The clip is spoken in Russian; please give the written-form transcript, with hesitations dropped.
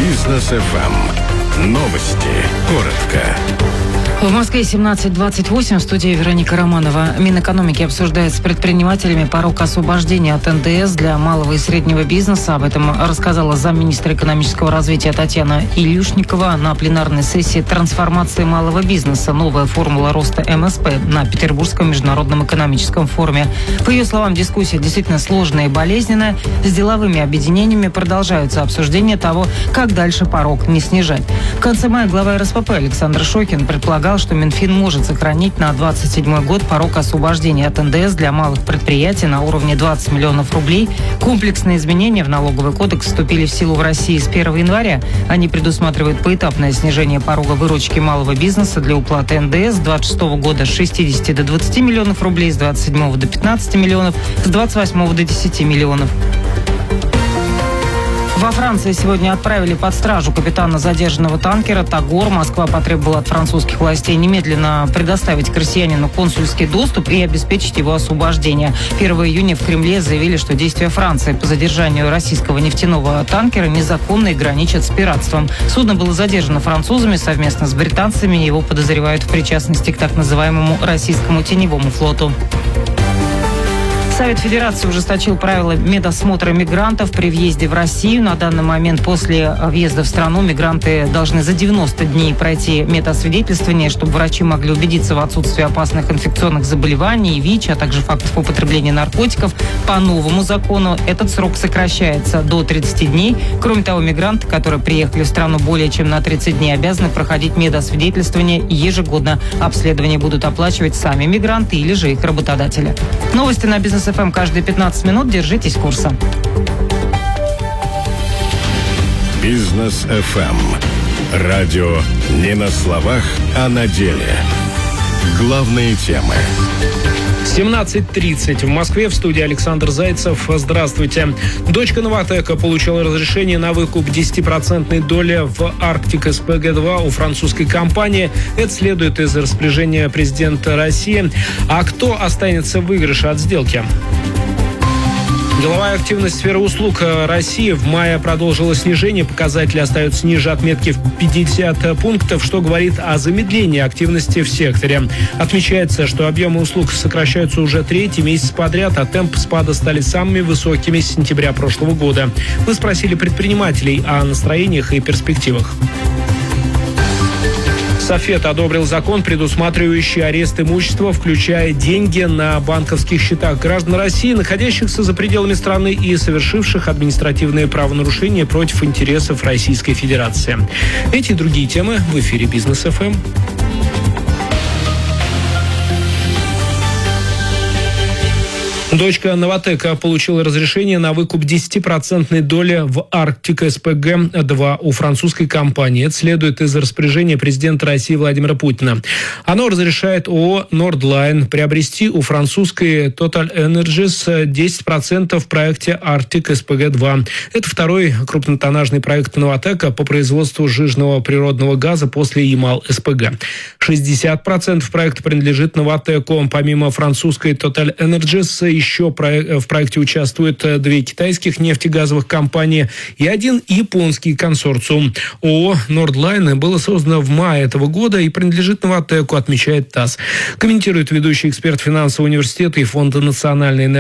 Бизнес FM. Новости. Коротко. В Москве 17:28, в студии Вероника Романова. Минэкономики обсуждает с предпринимателями порог освобождения от НДС для малого и среднего бизнеса. Об этом рассказала замминистра экономического развития Татьяна Илюшникова на пленарной сессии трансформации малого бизнеса. Новая формула роста МСП на Петербургском международном экономическом форуме. По ее словам, дискуссия действительно сложная и болезненная. С деловыми объединениями продолжаются обсуждения того, как дальше порог не снижать. В конце мая глава РСПП Александр Шокин предполагал, что Минфин может сохранить на 2027 год порог освобождения от НДС для малых предприятий на уровне 20 миллионов рублей. Комплексные изменения в налоговый кодекс вступили в силу в России с 1 января. Они предусматривают поэтапное снижение порога выручки малого бизнеса для уплаты НДС с 2026 года с 60 до 20 миллионов рублей, с 27 до 15 миллионов, с 28 до 10 миллионов. Во Франции сегодня отправили под стражу капитана задержанного танкера «Тагор». Москва потребовала от французских властей немедленно предоставить к россиянину консульский доступ и обеспечить его освобождение. 1 июня в Кремле заявили, что действия Франции по задержанию российского нефтяного танкера незаконно и граничат с пиратством. Судно было задержано французами совместно с британцами. Его подозревают в причастности к так называемому российскому теневому флоту. Совет Федерации ужесточил правила медосмотра мигрантов при въезде в Россию. На данный момент после въезда в страну мигранты должны за 90 дней пройти медосвидетельствование, чтобы врачи могли убедиться в отсутствии опасных инфекционных заболеваний, ВИЧ, а также фактов употребления наркотиков. По новому закону этот срок сокращается до 30 дней. Кроме того, мигранты, которые приехали в страну более чем на 30 дней, обязаны проходить медосвидетельствование ежегодно. Обследование будут оплачивать сами мигранты или же их работодатели. Новости на Бизнес ФМ каждые 15 минут. Держитесь курса. Бизнес FM. Радио не на словах, а на деле. Главные темы. 17:30 в Москве, в студии Александр Зайцев. Здравствуйте. Дочка Новатэка получила разрешение на выкуп 10% доли в Arctic SPG2 у французской компании. Это следует из распоряжения президента России. А кто останется в выигрыше от сделки? Деловая активность сферы услуг России в мае продолжила снижение. Показатели остаются ниже отметки в 50 пунктов, что говорит о замедлении активности в секторе. Отмечается, что объемы услуг сокращаются уже третий месяц подряд, а темпы спада стали самыми высокими с сентября прошлого года. Мы спросили предпринимателей о настроениях и перспективах. Софет одобрил закон, предусматривающий арест имущества, включая деньги на банковских счетах граждан России, находящихся за пределами страны и совершивших административные правонарушения против интересов Российской Федерации. Эти и другие темы в эфире Бизнес ФМ. Дочка Новатэка получила разрешение на выкуп 10% доли в Arctic SPG2 у французской компании. Это следует из распоряжения президента России Владимира Путина. Оно разрешает ООО «Nordline» приобрести у французской Total Energies 10% в проекте Arctic SPG2. Это второй крупнотоннажный проект Новатэка по производству сжиженного природного газа после Ямал-СПГ. 60% проекта принадлежит Новатэку. Помимо французской Total Energies, еще в проекте участвуют 2 китайских нефтегазовых компании и 1 японский консорциум. ООО «Nordline» было создано в мае этого года и принадлежит Новатэку, отмечает ТАСС. Комментирует ведущий эксперт финансового университета и Фонда национальной энергии